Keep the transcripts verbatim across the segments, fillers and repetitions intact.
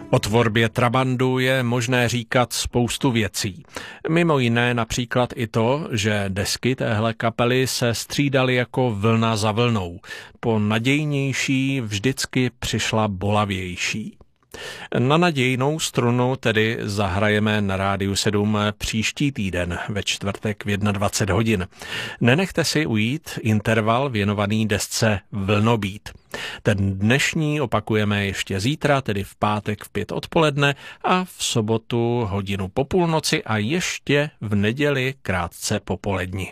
O tvorbě trabandu je možné říkat spoustu věcí. Mimo jiné například i to, že desky téhle kapely se střídaly jako vlna za vlnou. Po nadějnější vždycky přišla bolavější. Na nadějnou strunu tedy zahrajeme na Rádiu sedm příští týden ve čtvrtek v dvacet jedna hodin. Nenechte si ujít interval věnovaný desce Vlnobít. Ten dnešní opakujeme ještě zítra, tedy v pátek v pět odpoledne a v sobotu hodinu po půlnoci a ještě v neděli krátce po poledni.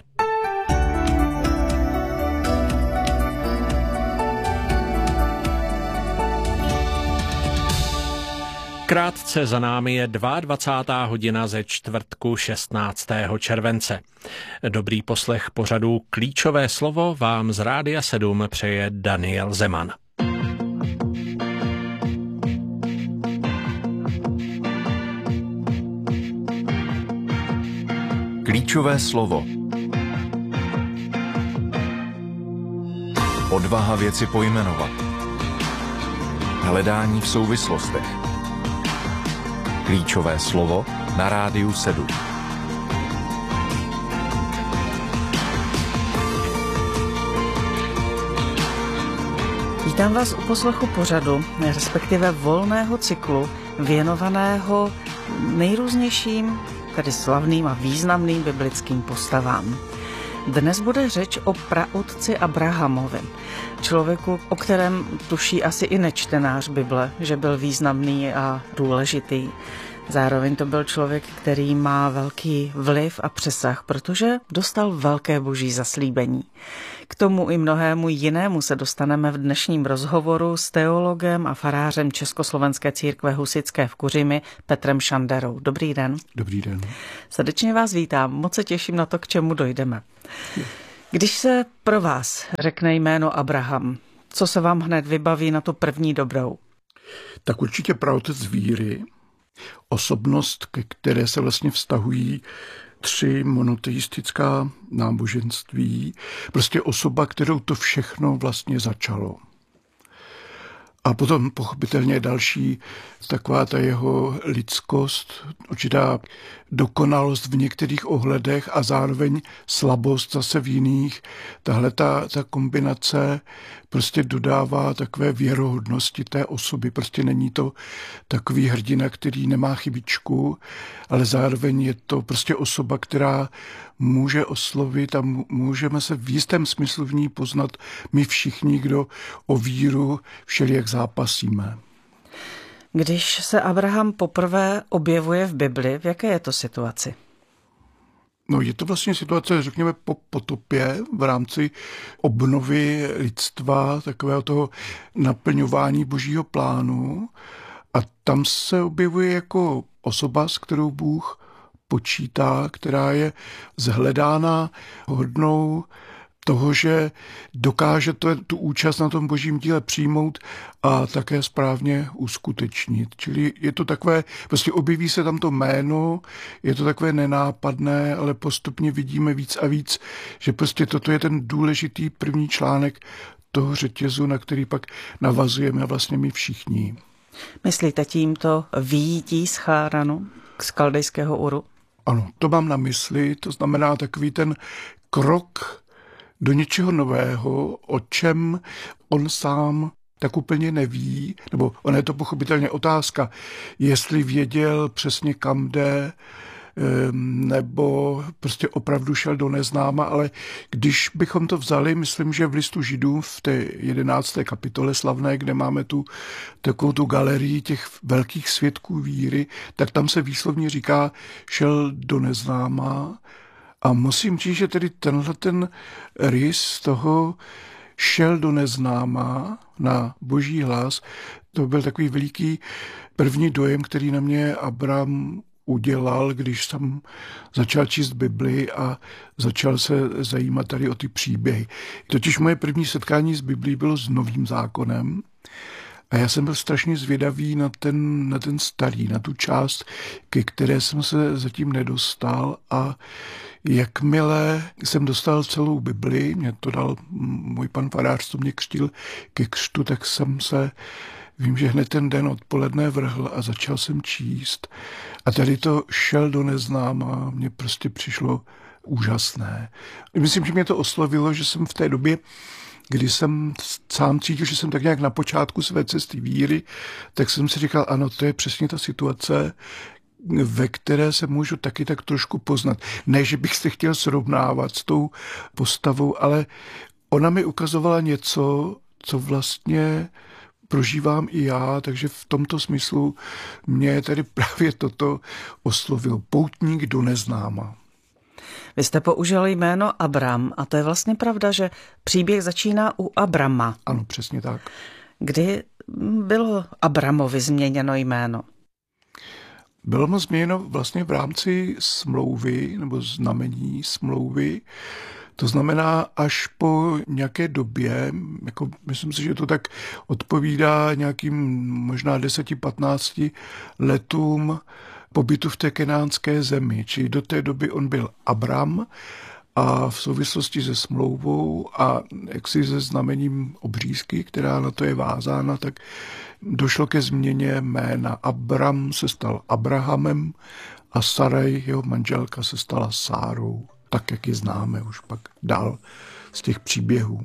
Krátce za námi je dvacátá druhá hodina ze čtvrtku šestnáctého července. Dobrý poslech pořadu Klíčové slovo vám z Rádia sedm přeje Daniel Zeman. Klíčové slovo. Odvaha věci pojmenovat. Hledání v souvislostech. Klíčové slovo na Rádiu sedm. Vítám vás u poslechu pořadu, respektive volného cyklu, věnovaného nejrůznějším, tedy slavným a významným biblickým postavám. Dnes bude řeč o praotci Abrahamovi, člověku, o kterém tuší asi i nečtenář Bible, že byl významný a důležitý. Zároveň to byl člověk, který má velký vliv a přesah, protože dostal velké boží zaslíbení. K tomu i mnohému jinému se dostaneme v dnešním rozhovoru s teologem a farářem Československé církve husitské v Kuřimi Petrem Šanderou. Dobrý den. Dobrý den. Srdečně vás vítám, moc se těším na to, k čemu dojdeme. Když se pro vás řekne jméno Abraham, co se vám hned vybaví na tu první dobrou? Tak určitě praotec víry, osobnost, ke které se vlastně vztahují tři monoteistická náboženství, prostě osoba, kterou to všechno vlastně začalo. A potom pochopitelně další taková ta jeho lidskost, určitá dokonalost v některých ohledech a zároveň slabost zase v jiných. Tahle ta, ta kombinace prostě dodává takové věrohodnosti té osoby. Prostě není to takový hrdina, který nemá chybičku, ale zároveň je to prostě osoba, která může oslovit a můžeme se v jistém smyslu v ní poznat my všichni, kdo o víru všelijak zápasíme. Když se Abraham poprvé objevuje v Bibli, v jaké je to situaci? No, je to vlastně situace, řekněme, po potopě v rámci obnovy lidstva, takového toho naplňování božího plánu. A tam se objevuje jako osoba, s kterou Bůh počítá, která je zhledána hodnou toho, že dokáže to, tu účast na tom božím díle přijmout a také správně uskutečnit. Čili je to takové, prostě objeví se tam to jméno, je to takové nenápadné, ale postupně vidíme víc a víc, že prostě toto je ten důležitý první článek toho řetězu, na který pak navazujeme vlastně my všichni. Myslíte tímto vyjítí z Cháranu, z Kaldejského Uru? Ano, to mám na mysli, to znamená takový ten krok do něčeho nového, o čem on sám tak úplně neví, nebo ona je to pochopitelně otázka, jestli věděl přesně kam jde, nebo prostě opravdu šel do neznáma, ale když bychom to vzali, myslím, že v listu Židů v té jedenácté kapitole slavné, kde máme tu takovou tu galerii těch velkých svědků víry, tak tam se výslovně říká, šel do neznáma. A musím říct, že tedy tenhle ten rys toho šel do neznáma na boží hlas, to byl takový veliký první dojem, který na mě Abraham udělal, když jsem začal číst Bibli a začal se zajímat tady o ty příběhy. Totiž moje první setkání s Biblí bylo s Novým zákonem a já jsem byl strašně zvědavý na ten, na ten starý, na tu část, ke které jsem se zatím nedostal a jakmile jsem dostal celou Bibli, mě to dal můj pan farář, co mě křtil ke křtu, tak jsem se vím, že hned ten den odpoledne vrhl a začal jsem číst. A tady to šel do neznáma, mně prostě přišlo úžasné. Myslím, že mě to oslovilo, že jsem v té době, kdy jsem sám cítil, že jsem tak nějak na počátku své cesty víry, tak jsem si říkal, ano, to je přesně ta situace, ve které se můžu taky tak trošku poznat. Ne, že bych se chtěl srovnávat s tou postavou, ale ona mi ukazovala něco, co vlastně prožívám i já, takže v tomto smyslu mě tady právě toto oslovil. Poutník do neznáma. Vy jste použil jméno Abram a to je vlastně pravda, že příběh začíná u Abrama. Ano, přesně tak. Kdy bylo Abramovi změněno jméno? Bylo mu změněno vlastně v rámci smlouvy nebo znamení smlouvy. To znamená, až po nějaké době, jako myslím si, že to tak odpovídá nějakým možná deseti patnácti letům pobytu v té kenánské zemi. Čili do té doby on byl Abram a v souvislosti se smlouvou a jaksi se znamením obřízky, která na to je vázána, tak došlo ke změně jména. Abram se stal Abrahamem a Sarai, jeho manželka, se stala Sárou, tak jak ji známe už pak dál z těch příběhů.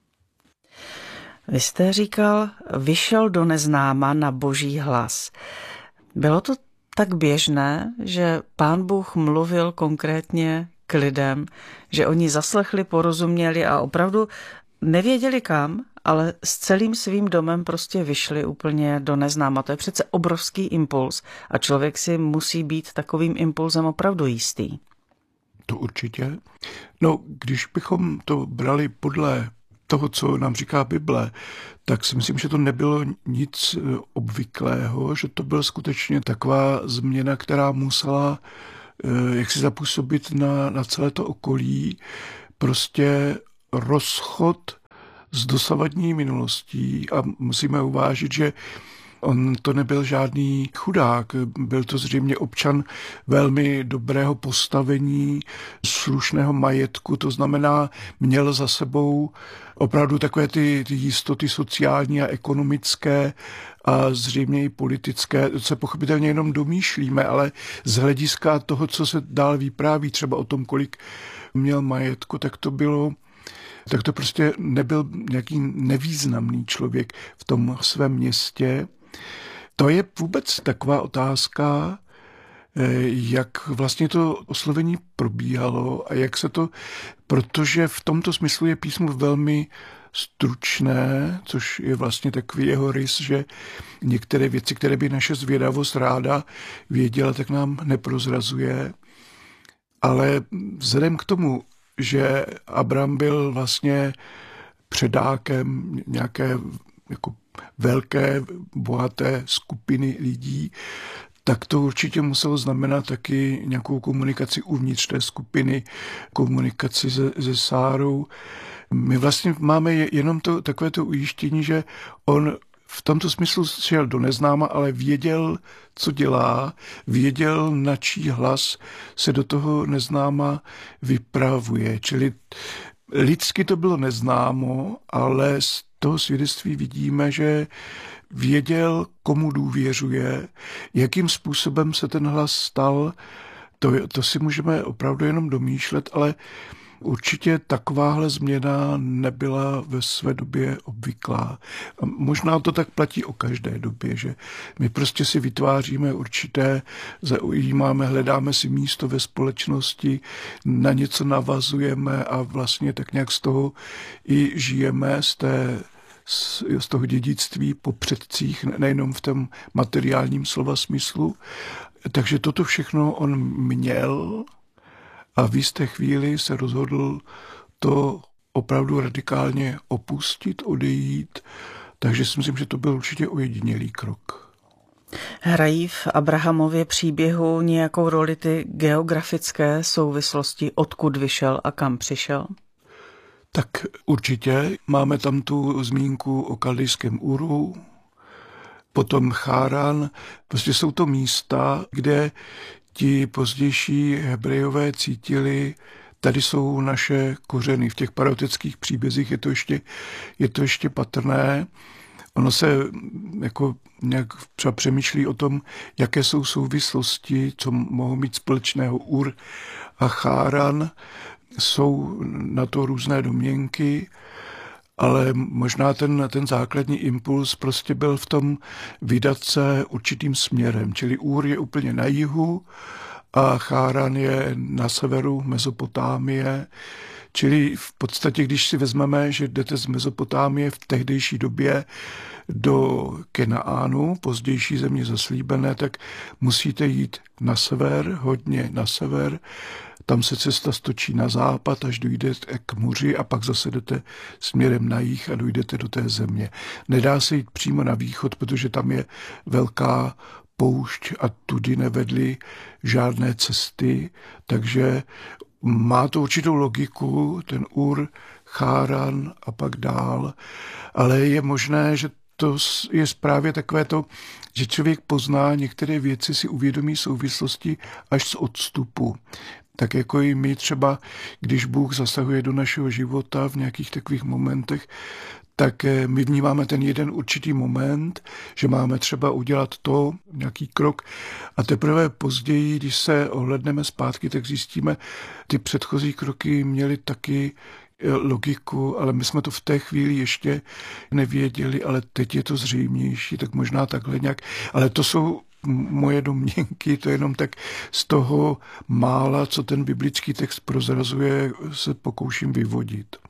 Vy jste říkal, vyšel do neznáma na boží hlas. Bylo to tak běžné, že Pán Bůh mluvil konkrétně k lidem, že oni zaslechli, porozuměli a opravdu nevěděli kam, ale s celým svým domem prostě vyšli úplně do neznáma. To je přece obrovský impuls a člověk si musí být takovým impulzem opravdu jistý. To určitě. No, když bychom to brali podle toho, co nám říká Bible, tak si myslím, že to nebylo nic obvyklého, že to byla skutečně taková změna, která musela jak si zapůsobit na, na celé to okolí. Prostě rozchod s dosavadní minulostí a musíme uvážit, že on to nebyl žádný chudák, byl to zřejmě občan velmi dobrého postavení, slušného majetku, to znamená, měl za sebou opravdu takové ty, ty jistoty sociální a ekonomické a zřejmě i politické, to se pochopitelně jenom domýšlíme, ale z hlediska toho, co se dál vypráví, třeba o tom, kolik měl majetku, tak to bylo tak to prostě nebyl nějaký nevýznamný člověk v tom svém městě. To je vůbec taková otázka, jak vlastně to oslovení probíhalo a jak se to, protože v tomto smyslu je písmo velmi stručné, což je vlastně takový jeho rys, že některé věci, které by naše zvědavost ráda věděla, tak nám neprozrazuje. Ale vzhledem k tomu, že Abram byl vlastně předákem nějaké jako velké, bohaté skupiny lidí, tak to určitě muselo znamenat taky nějakou komunikaci uvnitř té skupiny, komunikaci se, se Sárou. My vlastně máme jenom to, takové to ujištění, že on v tomto smyslu šel do neznáma, ale věděl, co dělá, věděl, na čí hlas se do toho neznáma vypravuje. Čili lidsky to bylo neznámo, ale z toho svědectví vidíme, že věděl, komu důvěřuje, jakým způsobem se ten hlas stal. To, to si můžeme opravdu jenom domýšlet, ale určitě takováhle změna nebyla ve své době obvyklá. A možná to tak platí o každé době, že my prostě si vytváříme určité, zaujímáme, hledáme si místo ve společnosti, na něco navazujeme a vlastně tak nějak z toho i žijeme, z té z toho dědictví po předcích, nejenom v tom materiálním slova smyslu. Takže toto všechno on měl a v jisté chvíli se rozhodl to opravdu radikálně opustit, odejít. Takže si myslím, že to byl určitě ojedinělý krok. Hrají v Abrahamově příběhu nějakou roli ty geografické souvislosti, odkud vyšel a kam přišel? Tak určitě. Máme tam tu zmínku o kaldejském Uru, potom Cháran. Prostě jsou to místa, kde ti pozdější Hebrejové cítili, tady jsou naše kořeny. V těch parotických příbězích je to ještě, je to ještě patrné. ono se jako nějak třeba přemýšlí o tom, jaké jsou souvislosti, co mohou mít společného Ur a Cháran. Jsou na to různé domněnky, ale možná ten, ten základní impuls prostě byl v tom vydat se určitým směrem. Čili Ur je úplně na jihu a Cháran je na severu Mezopotámie. Čili v podstatě, když si vezmeme, že jdete z Mezopotámie v tehdejší době do Kenaánu, pozdější země zaslíbené, tak musíte jít na sever, hodně na sever. Tam se cesta stočí na západ, až dojdete k moři a pak zase jdete směrem na jih a dojdete do té země. Nedá se jít přímo na východ, protože tam je velká poušť a tudy nevedly žádné cesty, takže má to určitou logiku, ten Ur, Cháran a pak dál, ale je možné, že to je právě takové to, že člověk pozná některé věci, si uvědomí souvislosti až z odstupu. Tak jako i my třeba, když Bůh zasahuje do našeho života v nějakých takových momentech, tak my vnímáme ten jeden určitý moment, že máme třeba udělat to, nějaký krok a teprve později, když se ohledneme zpátky, tak zjistíme, ty předchozí kroky měly taky logiku, ale my jsme to v té chvíli ještě nevěděli, ale teď je to zřejmější, tak možná takhle nějak, ale to jsou moje domněnky, to je jenom tak z toho mála, co ten biblický text prozrazuje, se pokouším vyvodit.